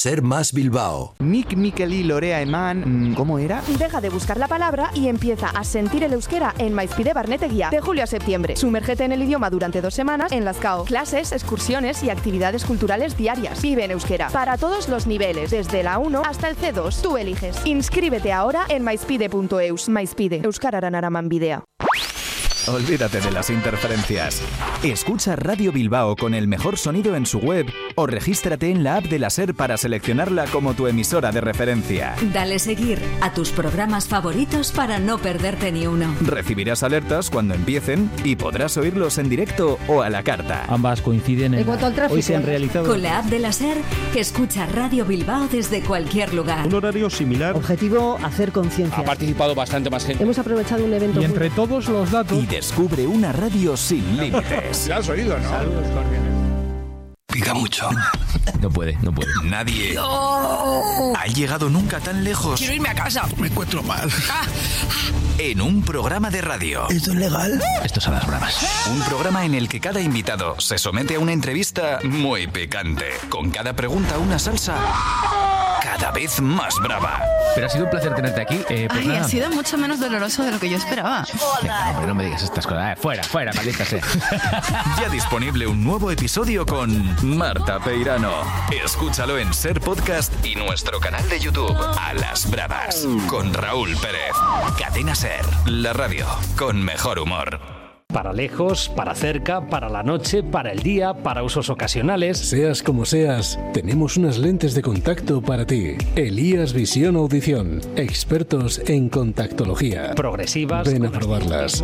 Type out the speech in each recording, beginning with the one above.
Ser Más Bilbao. Nick, Mikel y Lorea Eman... ¿Cómo era? Deja de buscar la palabra y empieza a sentir el euskera en Maizpide Barnetegia de julio a septiembre. Sumérgete en el idioma durante 2 semanas en las CAO. Clases, excursiones y actividades culturales diarias. Vive en euskera. Para todos los niveles, desde la 1 hasta el C2. Tú eliges. Inscríbete ahora en maizpide.eus. Maizpide. Euskararen araman bidea. Olvídate de las interferencias. Escucha Radio Bilbao con el mejor sonido en su web o regístrate en la app de la SER para seleccionarla como tu emisora de referencia. Dale seguir a tus programas favoritos para no perderte ni uno. Recibirás alertas cuando empiecen y podrás oírlos en directo o a la carta. Ambas coinciden en cuanto al tráfico. Hoy se han realizado... Con la app de la SER, escucha Radio Bilbao desde cualquier lugar. Un horario similar. Objetivo, hacer conciencia. Ha participado bastante más gente. Hemos aprovechado un evento... Y entre todos los datos... Y descubre una radio sin límites. Ya has oído, ¿no? Saludos cordiales. Pica mucho. No puede. Nadie ha llegado nunca tan lejos. Quiero irme a casa. Me encuentro mal. En un programa de radio. ¿Esto es legal? Estos son las bromas. Un programa en el que cada invitado se somete a una entrevista muy picante. Con cada pregunta una salsa cada vez más brava. Pero ha sido un placer tenerte aquí. Ay, ha sido mucho menos doloroso de lo que yo esperaba. Venga, hombre, no me digas estas cosas. Fuera, maldita sea. Ya disponible un nuevo episodio con Marta Peirano. Escúchalo en Ser Podcast y nuestro canal de YouTube, A las Bravas, con Raúl Pérez. Cadena Ser, la radio con mejor humor. Para lejos, para cerca, para la noche, para el día, para usos ocasionales. Seas como seas, tenemos unas lentes de contacto para ti. Elías Visión Audición, expertos en contactología. Progresivas. Ven a probarlas.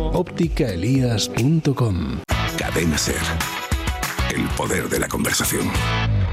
Ópticaelías.com. Cadena Ser. El poder de la conversación.